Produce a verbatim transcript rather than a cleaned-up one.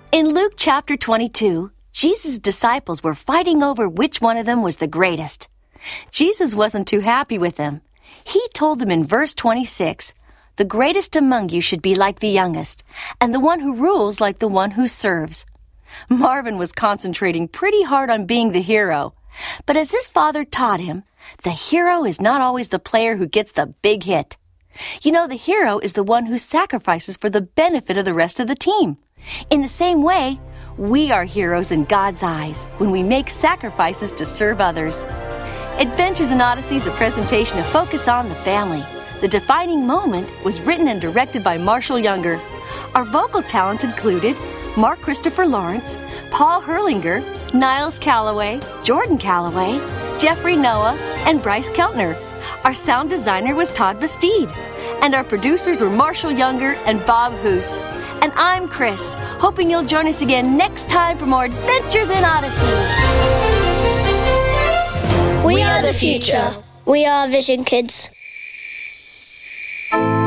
In Luke chapter twenty-two, Jesus' disciples were fighting over which one of them was the greatest. Jesus wasn't too happy with them. He told them in verse twenty-six, "The greatest among you should be like the youngest, and the one who rules like the one who serves." Marvin was concentrating pretty hard on being the hero. But as his father taught him, the hero is not always the player who gets the big hit. You know, the hero is the one who sacrifices for the benefit of the rest of the team. In the same way, we are heroes in God's eyes when we make sacrifices to serve others. Adventures in Odyssey is a presentation of Focus on the Family. The Defining Moment was written and directed by Marshall Younger. Our vocal talent included Mark Christopher Lawrence, Paul Herlinger, Niles Calloway, Jordan Calloway, Jeffrey Noah, and Bryce Keltner. Our sound designer was Todd Bastide. And our producers were Marshall Younger and Bob Hoos. And I'm Chris, hoping you'll join us again next time for more Adventures in Odyssey. We are the future. We are Vision Kids.